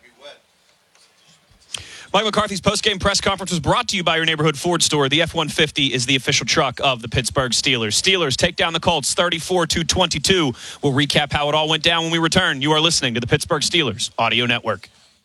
Mike McCarthy's post-game press conference was brought to you by your neighborhood Ford store. The F one fifty is the official truck of the Pittsburgh Steelers. Steelers take down the Colts thirty-four to twenty-two. We'll recap how it all went down when we return. You are listening to the Pittsburgh Steelers Audio Network.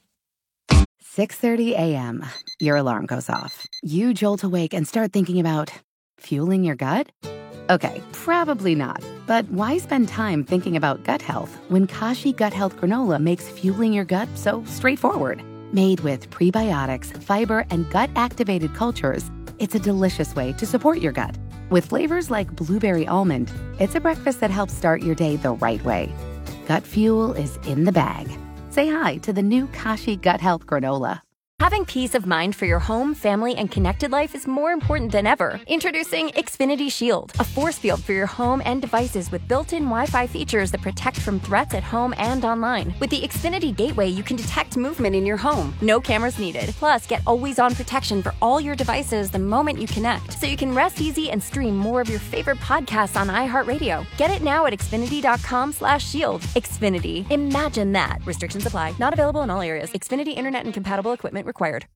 six thirty a.m. Your alarm goes off. You jolt awake and start thinking about fueling your gut? Okay, probably not. But why spend time thinking about gut health when Kashi Gut Health Granola makes fueling your gut so straightforward? Made with prebiotics, fiber, and gut-activated cultures, it's a delicious way to support your gut. With flavors like blueberry almond, it's a breakfast that helps start your day the right way. Gut fuel is in the bag. Say hi to the new Kashi Gut Health Granola. Having peace of mind for your home, family, and connected life is more important than ever. Introducing Xfinity Shield, a force field for your home and devices with built-in Wi-Fi features that protect from threats at home and online. With the Xfinity Gateway, you can detect movement in your home. No cameras needed. Plus, get always-on protection for all your devices the moment you connect, so you can rest easy and stream more of your favorite podcasts on iHeartRadio. Get it now at Xfinity.com slash shield. Xfinity. Imagine that. Restrictions apply. Not available in all areas. Xfinity Internet and compatible equipment required.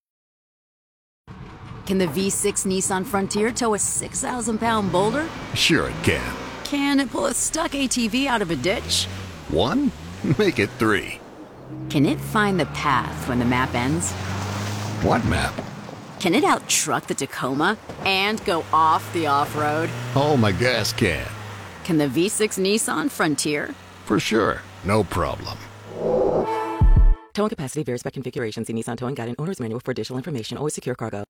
Can the V six Nissan Frontier tow a six thousand pound boulder? Sure it can. Can it pull a stuck A T V out of a ditch? One? Make it three. Can it find the path when the map ends? What map? Can it out-truck the Tacoma and go off the off-road? Oh, my gas can. Can the V six Nissan Frontier? For sure. No problem. Towing capacity varies by configuration. See Nissan Towing Guide and Owner's Manual for additional information. Always secure cargo.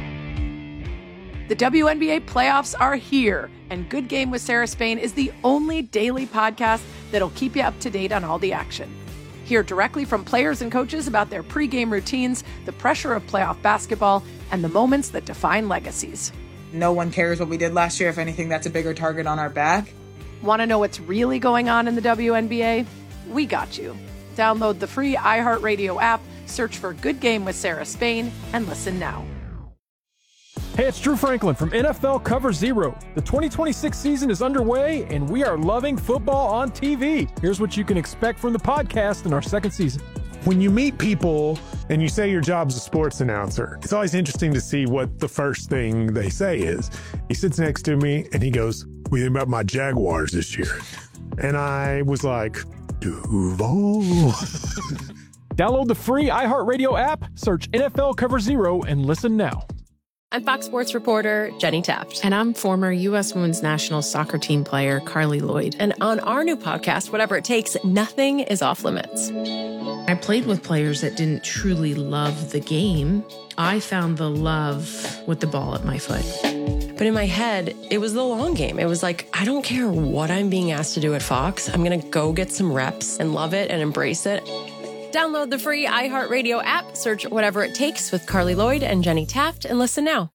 The W N B A playoffs are here, and Good Game with Sarah Spain is the only daily podcast that'll keep you up to date on all the action. Hear directly from players and coaches about their pregame routines, the pressure of playoff basketball, and the moments that define legacies. No one cares what we did last year. If anything, that's a bigger target on our back. Want to know what's really going on in the W N B A? We got you. Download the free iHeartRadio app, search for Good Game with Sarah Spain, and listen now. Hey, it's Drew Franklin from N F L Cover Zero. The twenty twenty-six season is underway, and we are loving football on T V. Here's what you can expect from the podcast in our second season. When you meet people and you say your job's a sports announcer, it's always interesting to see what the first thing they say is. He sits next to me, and he goes, "What do you think about my Jaguars this year?" And I was like, Duval. Download the free iHeartRadio app, search N F L Cover Zero, and listen now. I'm Fox Sports reporter Jenny Taft. And I'm former U S Women's National Soccer Team player Carly Lloyd. And on our new podcast, Whatever It Takes, nothing is off limits. I played with players that didn't truly love the game. I found the love with the ball at my foot. But in my head, it was the long game. It was like, I don't care what I'm being asked to do at Fox. I'm going to go get some reps and love it and embrace it. Download the free iHeartRadio app, search Whatever It Takes with Carly Lloyd and Jenny Taft, and listen now.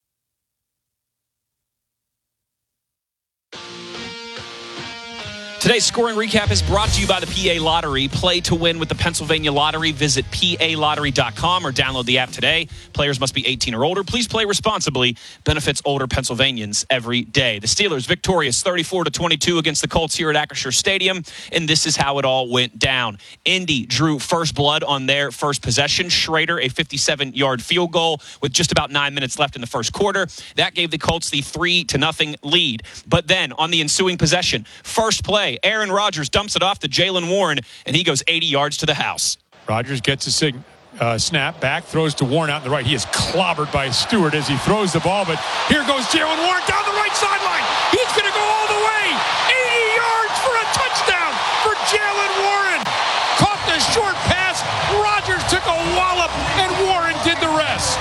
Today Today's scoring recap is brought to you by the P A Lottery. Play to win with the Pennsylvania Lottery. Visit P A lottery dot com or download the app today. Players must be eighteen or older. Please play responsibly. Benefits older Pennsylvanians every day. The Steelers victorious thirty-four to twenty-two against the Colts here at Acrisure Stadium, and this is how it all went down. Indy drew first blood on their first possession. Schrader, a fifty-seven-yard field goal with just about nine minutes left in the first quarter. That gave the Colts the three to nothing lead. But then on the ensuing possession, first play, Aaron Rodgers dumps it off to Jaylen Warren, and he goes eighty yards to the house. Rodgers gets a sig- uh, snap back, throws to Warren out in the right. He is clobbered by Stewart as he throws the ball, but here goes Jaylen Warren down the right sideline. He's going to go all the way. eighty yards for a touchdown for Jaylen Warren. Caught the short pass. Rodgers took a wallop, and Warren did the rest.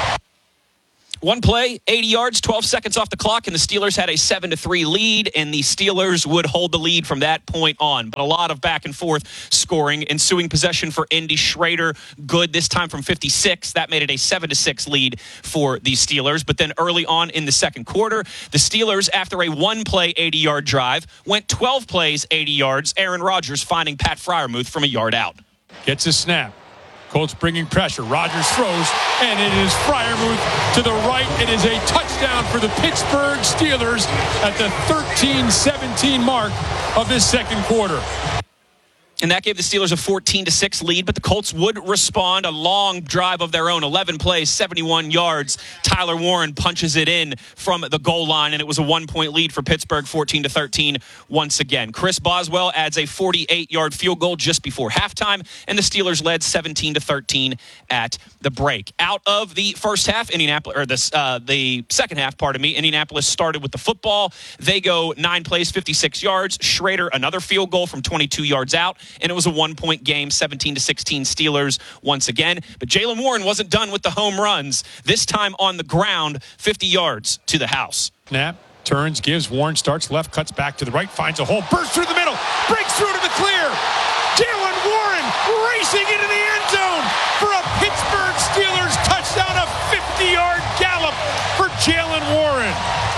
One play, eighty yards, twelve seconds off the clock, and the Steelers had a seven to three lead, and the Steelers would hold the lead from that point on. But a lot of back and forth scoring. Ensuing possession for Indy. Schrader, good this time from fifty-six. That made it a seven to six lead for the Steelers. But then early on in the second quarter, the Steelers, after a one-play eighty-yard drive, went twelve plays, eighty yards. Aaron Rodgers finding Pat Freiermuth from a yard out. Gets a snap. Colts bringing pressure. Rodgers throws, and it is Freiermuth to the right. It is a touchdown for the Pittsburgh Steelers at the thirteen seventeen mark of this second quarter. And that gave the Steelers a fourteen to six lead, but the Colts would respond. A long drive of their own, eleven plays, seventy-one yards. Tyler Warren punches it in from the goal line, and it was a one-point lead for Pittsburgh, fourteen to thirteen once again. Chris Boswell adds a forty-eight-yard field goal just before halftime, and the Steelers led seventeen to thirteen at the break. Out of the first half, Indianapolis, or this, uh, the second half, pardon me, Indianapolis started with the football. They go nine plays, fifty-six yards. Schrader, another field goal from twenty-two yards out. And it was a one-point game, seventeen to sixteen Steelers once again. But Jaylen Warren wasn't done with the home runs. This time on the ground, fifty yards to the house. Snap, turns, gives, Warren starts left, cuts back to the right, finds a hole, bursts through the middle, breaks through to the clear. Jaylen Warren racing into the end zone for a Pittsburgh Steelers touchdown, a fifty-yard gallop for Jaylen Warren.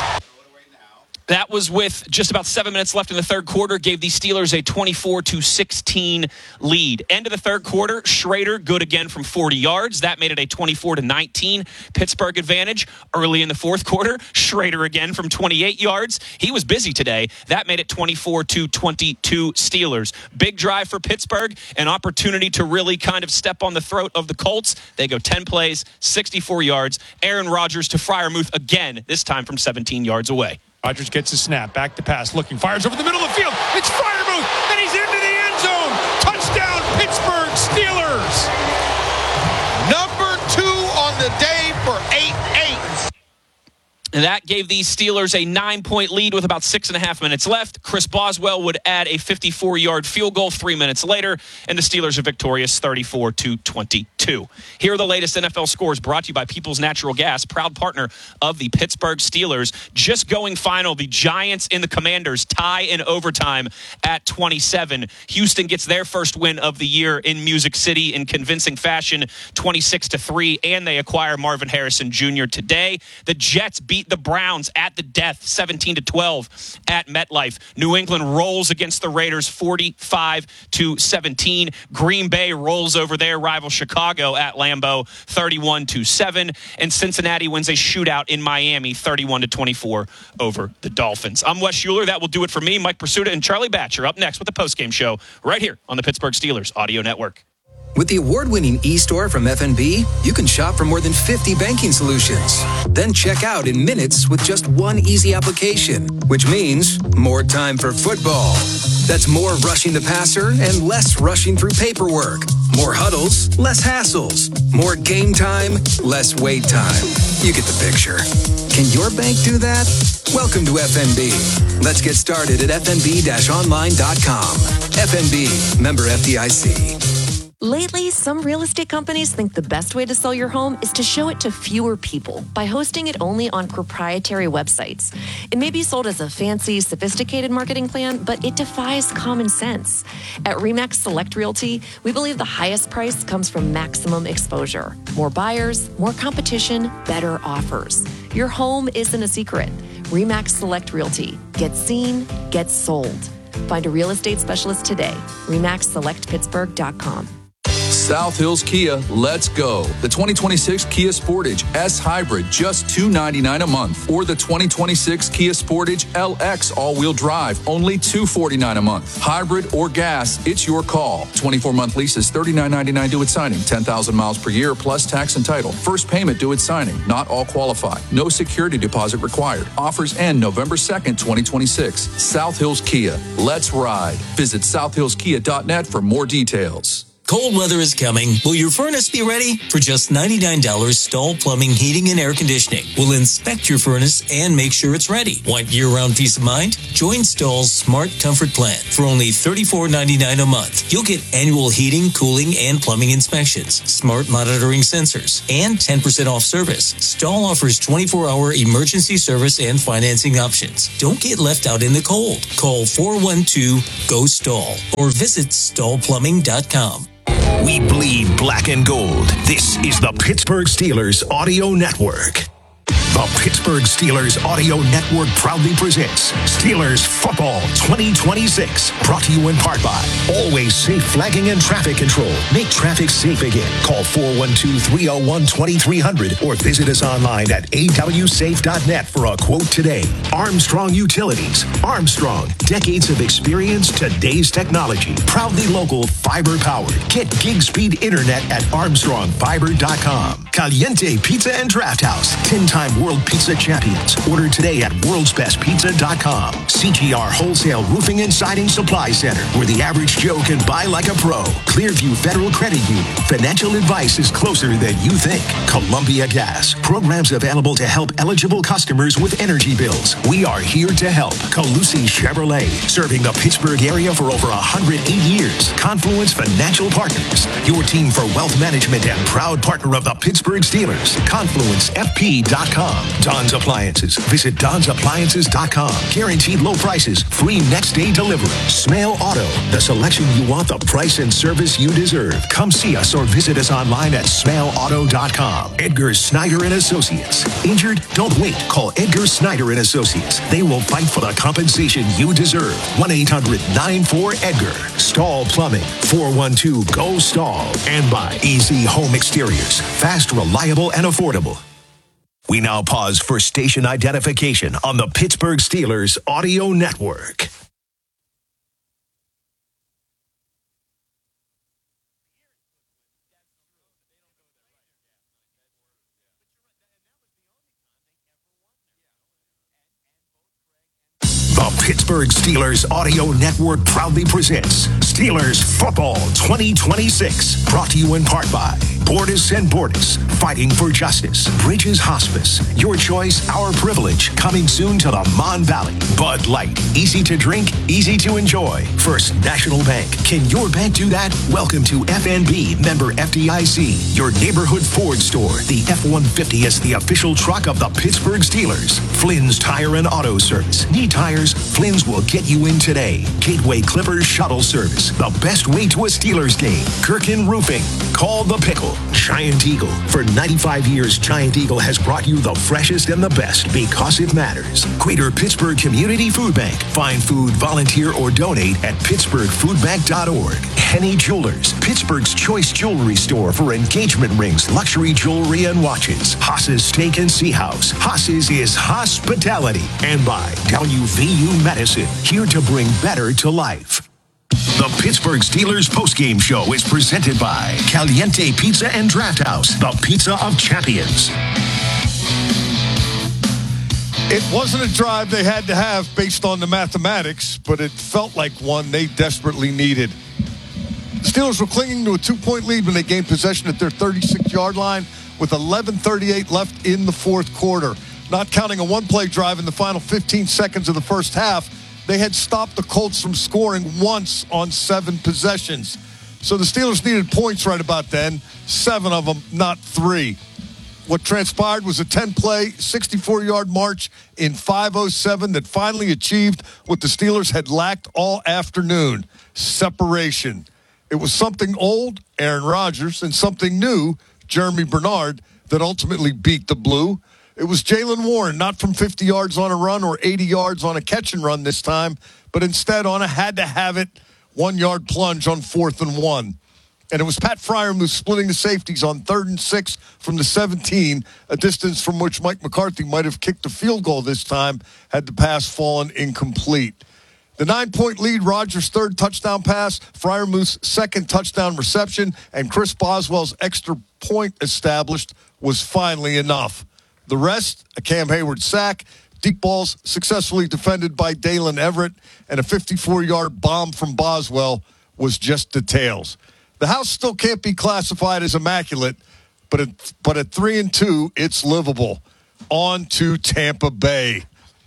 That was with just about seven minutes left in the third quarter, gave the Steelers a twenty-four to sixteen lead. End of the third quarter, Schrader good again from forty yards. That made it a twenty-four to nineteen Pittsburgh advantage. Early in the fourth quarter, Schrader again from twenty-eight yards. He was busy today. That made it twenty-four to twenty-two Steelers. Big drive for Pittsburgh, an opportunity to really kind of step on the throat of the Colts. They go ten plays, sixty-four yards. Aaron Rodgers to Freiermuth again, this time from seventeen yards away. Rodgers gets a snap, back to pass, looking, fires over the middle of the field. It's Freiermuth, and he's into the end zone. Touchdown, Pittsburgh Steelers. Number two on the day for eight eight. And that gave the Steelers a nine-point lead with about six and a half minutes left. Chris Boswell would add a fifty-four-yard field goal three minutes later, and the Steelers are victorious thirty-four to twenty-two. Here are the latest N F L scores brought to you by People's Natural Gas, proud partner of the Pittsburgh Steelers. Just going final, the Giants and the Commanders tie in overtime at twenty-seven. Houston gets their first win of the year in Music City in convincing fashion, twenty-six to three, and they acquire Marvin Harrison Junior today. The Jets beat the Browns at the death, seventeen to twelve at MetLife. New England rolls against the Raiders, forty-five to seventeen. Green Bay rolls over their rival Chicago at Lambeau, thirty-one to seven. And Cincinnati wins a shootout in Miami, thirty-one to twenty-four over the Dolphins. I'm Wes Schuler. That will do it for me. Mike Pursuta and Charlie Batcher up next with the postgame show right here on the Pittsburgh Steelers Audio Network. With the award-winning eStore from F N B, you can shop for more than fifty banking solutions. Then check out in minutes with just one easy application, which means more time for football. That's more rushing the passer and less rushing through paperwork. More huddles, less hassles. More game time, less wait time. You get the picture. Can your bank do that? Welcome to F N B. Let's get started at f n b dash online dot com. F N B, member F D I C. Lately, some real estate companies think the best way to sell your home is to show it to fewer people by hosting it only on proprietary websites. It may be sold as a fancy, sophisticated marketing plan, but it defies common sense. At RE/MAX Select Realty, we believe the highest price comes from maximum exposure. More buyers, more competition, better offers. Your home isn't a secret. RE/MAX Select Realty. Get seen, get sold. Find a real estate specialist today. remax select pittsburgh dot com. South Hills Kia, let's go. The twenty twenty-six Kia Sportage S Hybrid, just two hundred ninety-nine dollars a month. Or the twenty twenty-six Kia Sportage L X all-wheel drive, only two hundred forty-nine dollars a month. Hybrid or gas, it's your call. twenty-four month leases, thirty-nine ninety-nine due at signing. ten thousand miles per year plus tax and title. First payment due at signing. Not all qualify. No security deposit required. Offers end November second, twenty twenty-six. South Hills Kia, let's ride. Visit south hills kia dot net for more details. Cold weather is coming. Will your furnace be ready? For just ninety-nine dollars, Stahl Plumbing, Heating, and Air Conditioning will inspect your furnace and make sure it's ready. Want year-round peace of mind? Join Stahl's Smart Comfort Plan. For only thirty-four ninety-nine a month, you'll get annual heating, cooling, and plumbing inspections, smart monitoring sensors, and ten percent off service. Stahl offers twenty-four hour emergency service and financing options. Don't get left out in the cold. Call four one two, G O, STAHL or visit stahl plumbing dot com. We bleed black and gold. This is the Pittsburgh Steelers Audio Network. The Pittsburgh Steelers Audio Network proudly presents Steelers Football twenty twenty-six. Brought to you in part by Always Safe Flagging and Traffic Control. Make traffic safe again. Call four one two, three oh one, two three zero zero or visit us online at a w safe dot net for a quote today. Armstrong Utilities. Armstrong. Decades of experience, today's technology. Proudly local, fiber powered. Get gig speed internet at armstrong fiber dot com. Caliente Pizza and Draft House. ten-time World Pizza Champions. Order today at worlds best pizza dot com. C G R Wholesale Roofing and Siding Supply Center, where the average Joe can buy like a pro. Clearview Federal Credit Union. Financial advice is closer than you think. Columbia Gas. Programs available to help eligible customers with energy bills. We are here to help. Colussy Chevrolet. Serving the Pittsburgh area for over one hundred eight years. Confluence Financial Partners. Your team for wealth management and proud partner of the Pittsburgh Steelers. Confluence F P dot com. Don's Appliances. Visit Don's Appliances dot com. Guaranteed low prices. Free next day delivery. Smale Auto. The selection you want, the price and service you deserve. Come see us or visit us online at smale auto dot com. Edgar Snyder and Associates. Injured? Don't wait. Call Edgar Snyder and Associates. They will fight for the compensation you deserve. one eight hundred nine four EDGAR. Stahl Plumbing. four one two, G O, STAHL. And by Easy Home Exteriors. Fast, reliable, and affordable. We now pause for station identification on the Pittsburgh Steelers Audio Network. The Pittsburgh Steelers Audio Network proudly presents Steelers Football twenty twenty-six. Brought to you in part by Bordas and Bordas, fighting for justice. Bridges Hospice, your choice, our privilege. Coming soon to the Mon Valley. Bud Light, easy to drink, easy to enjoy. First National Bank, can your bank do that? Welcome to F N B, member F D I C, your neighborhood Ford store. The F one fifty is the official truck of the Pittsburgh Steelers. Flynn's Tire and Auto Service. Need tires? Flynn's will get you in today. Gateway Clippers Shuttle Service, the best way to a Steelers game. Kirkin Roofing. Call the Pickle. Giant Eagle. For ninety-five years, Giant Eagle has brought you the freshest and the best because it matters. Greater Pittsburgh Community Food Bank. Find food, volunteer, or donate at pittsburgh food bank dot org. Henny Jewelers. Pittsburgh's choice jewelry store for engagement rings, luxury jewelry, and watches. Haas's Steak and Sea House. Haas's is hospitality. And by W V U Medicine. Here to bring better to life. The Pittsburgh Steelers postgame show is presented by Caliente Pizza and Draft House, the pizza of champions. It wasn't a drive they had to have based on the mathematics, but it felt like one they desperately needed. The Steelers were clinging to a two-point lead when they gained possession at their thirty-six yard line with eleven thirty-eight left in the fourth quarter. Not counting a one-play drive in the final fifteen seconds of the first half, they had stopped the Colts from scoring once on seven possessions. So the Steelers needed points right about then, seven of them, not three. What transpired was a ten-play, sixty-four yard march in five oh seven that finally achieved what the Steelers had lacked all afternoon, separation. It was something old, Aaron Rodgers, and something new, Jeremy Bernard, that ultimately beat the Blue. It was Jaylen Warren, not from fifty yards on a run or eighty yards on a catch and run this time, but instead on a had-to-have-it one-yard plunge on fourth and one. And it was Pat Freiermuth splitting the safeties on third and six from the seventeen, a distance from which Mike McCarthy might have kicked a field goal this time had the pass fallen incomplete. The nine-point lead, Rodgers' third touchdown pass, Freiermuth's second touchdown reception, and Chris Boswell's extra point established was finally enough. The rest, a Cam Hayward sack, deep balls successfully defended by Dalen Everett, and a fifty-four-yard bomb from Boswell was just details. The house still can't be classified as immaculate, but at, but at three and two, it's livable. On to Tampa Bay.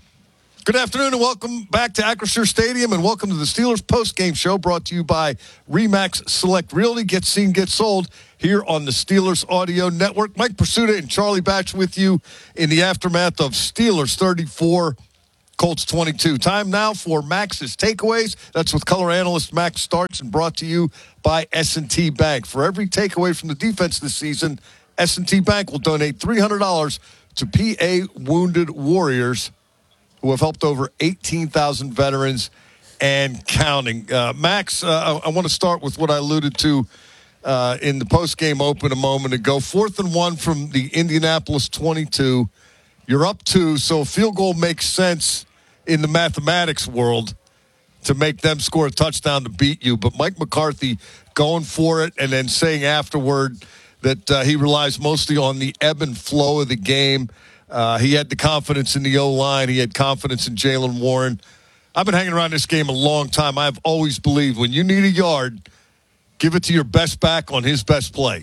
Good afternoon and welcome back to Acrisure Stadium and welcome to the Steelers post-game show brought to you by RE/MAX Select Realty. Get seen, get sold here on the Steelers Audio Network. Mike Pursuta and Charlie Batch with you in the aftermath of Steelers thirty-four, Colts twenty-two. Time now for Max's Takeaways. That's with color analyst Max Starks and brought to you by S and T Bank. For every takeaway from the defense this season, S and T Bank will donate three hundred dollars to P A Wounded Warriors, who have helped over eighteen thousand veterans and counting. Uh, Max, uh, I, I want to start with what I alluded to uh, in the post-game open a moment ago. Fourth and one from the Indianapolis twenty-two. You're up two, so a field goal makes sense in the mathematics world to make them score a touchdown to beat you. But Mike McCarthy going for it and then saying afterward that uh, he relies mostly on the ebb and flow of the game. Uh, he had the confidence in the O-line. He had confidence in Jaylen Warren. I've been hanging around this game a long time. I've always believed when you need a yard, give it to your best back on his best play.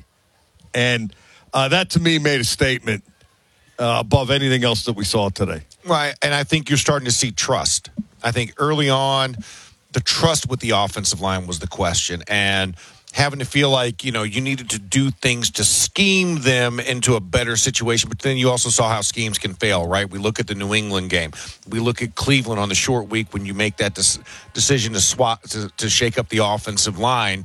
And uh, that, to me, made a statement uh, above anything else that we saw today. Right, and I think you're starting to see trust. I think early on, the trust with the offensive line was the question. And having to feel like, you know, you needed to do things to scheme them into a better situation. But then you also saw how schemes can fail, right? We look at the New England game. We look at Cleveland on the short week when you make that des- decision to swap, to, to shake up the offensive line.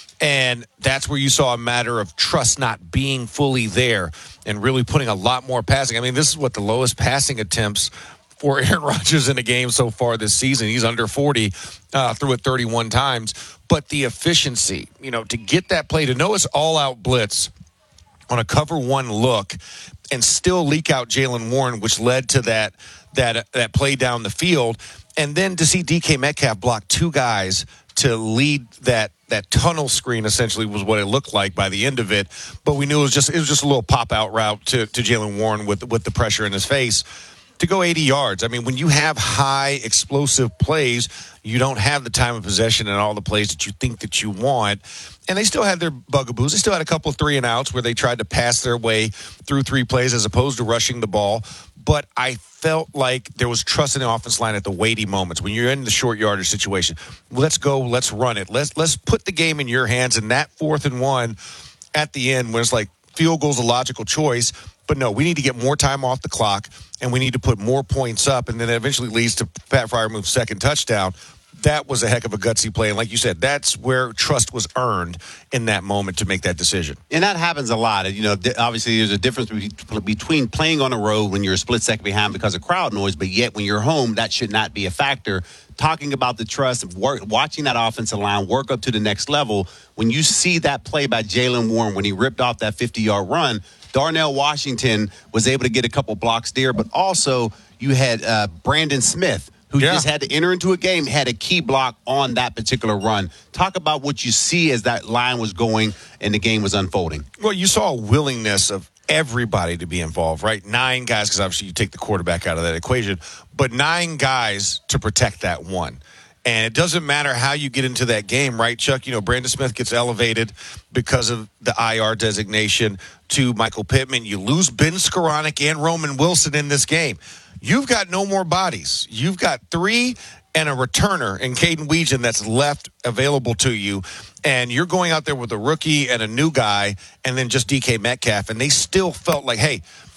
And that's where you saw a matter of trust not being fully there and really putting a lot more passing. I mean, this is what the lowest passing attempts for Aaron Rodgers in a game so far this season. He's under forty, uh, threw it thirty-one times. But the efficiency, you know, to get that play, to know it's all-out blitz on a cover one look and still leak out Jaylen Warren, which led to that that uh, that play down the field, and then to see D K Metcalf block two guys to lead that that tunnel screen essentially was what it looked like by the end of it. But we knew it was just it was just a little pop-out route to, to Jaylen Warren with with the pressure in his face to go eighty yards. I mean, when you have high explosive plays, you don't have the time of possession and all the plays that you think that you want. And they still had their bugaboos. They still had a couple of three and outs where they tried to pass their way through three plays as opposed to rushing the ball. But I felt like there was trust in the offense line at the weighty moments. When you're in the short yardage situation, let's go, let's run it. Let's let's put the game in your hands. And that fourth and one at the end, when it's like field goal's a logical choice, but no, we need to get more time off the clock, and we need to put more points up, and then that eventually leads to Pat Freiermuth's second touchdown. That was a heck of a gutsy play. And like you said, that's where trust was earned in that moment to make that decision. And that happens a lot. You know, obviously there's a difference between playing on the road when you're a split second behind because of crowd noise, but yet when you're home, that should not be a factor. Talking about the trust of work, watching that offensive line work up to the next level, when you see that play by Jaylen Warren when he ripped off that fifty-yard run, Darnell Washington was able to get a couple blocks there, but also you had uh, Brandon Smith, who yeah. just had to enter into a game, had a key block on that particular run. Talk about what you see as that line was going and the game was unfolding. Well, you saw a willingness of everybody to be involved, right? Nine guys, because obviously you take the quarterback out of that equation, but nine guys to protect that one. And it doesn't matter how you get into that game, right, Chuck? You know, Brandon Smith gets elevated because of the I R designation to Michael Pittman. You lose Ben Skoranek and Roman Wilson in this game. You've got no more bodies. You've got three and a returner in Caden Weegan that's left available to you. And you're going out there with a rookie and a new guy and then just D K Metcalf. And they still felt like, hey,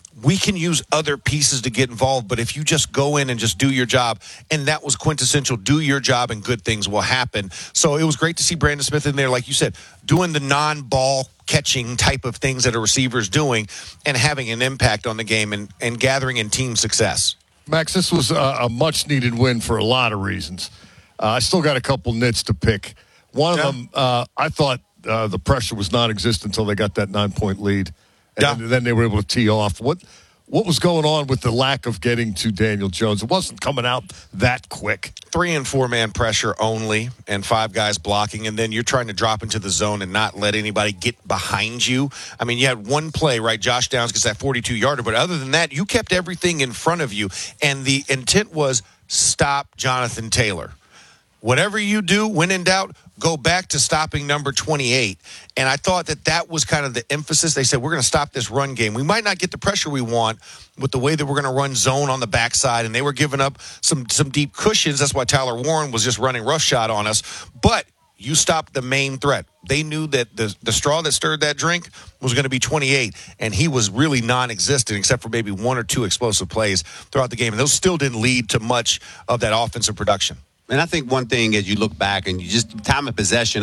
we can use other pieces to get involved, but if you just go in and just do your job, and that was quintessential, do your job and good things will happen. So it was great to see Brandon Smith in there, like you said, doing the non-ball catching type of things that a receiver's doing and having an impact on the game and, and gathering in team success. Max, this was a, a much-needed win for a lot of reasons. Uh, I still got a couple nits to pick. One yeah. of them, uh, I thought uh, the pressure was non-existent until they got that nine-point lead. And yeah. then, then they were able to tee off. What what was going on with the lack of getting to Daniel Jones? It wasn't coming out that quick. Three and four man pressure only and five guys blocking, and then you're trying to drop into the zone and not let anybody get behind you. I mean, you had one play, right? Josh Downs gets that forty-two yarder, but other than that, you kept everything in front of you, and the intent was stop Jonathan Taylor. Whatever you do, when in doubt, go back to stopping number twenty-eight. And I thought that that was kind of the emphasis. They said, we're going to stop this run game. We might not get the pressure we want with the way that we're going to run zone on the backside. And they were giving up some, some deep cushions. That's why Tyler Warren was just running roughshod on us. But you stopped the main threat. They knew that the, the straw that stirred that drink was going to be twenty-eight, and he was really non-existent except for maybe one or two explosive plays throughout the game. And those still didn't lead to much of that offensive production. And I think one thing as you look back and you just time of possession,